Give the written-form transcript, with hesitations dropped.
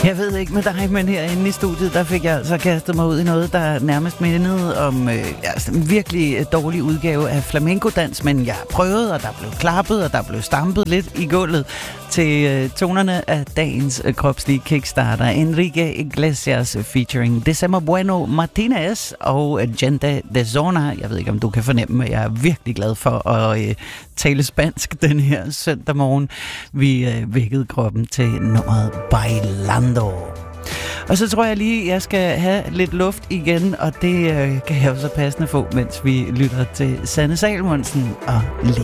Jeg ved ikke med dig, men herinde i studiet, der fik jeg altså kastet mig ud i noget, der nærmest mindede om en virkelig dårlig udgave af flamenco-dans, men jeg prøvede, og der blev klappet, og der blev stampet lidt i gulvet til tonerne af dagens kropslige kickstarter. Enrique Iglesias featuring Decema Bueno Martinez og Gente de Zona. Jeg ved ikke, om du kan fornemme, at jeg er virkelig glad for at tale spansk den her søndag morgen. Vi vækkede kroppen til nummeret Bailando. Og så tror jeg lige, jeg skal have lidt luft igen, og det kan jeg jo så passende få, mens vi lytter til Sanne Salomonsen og Leo.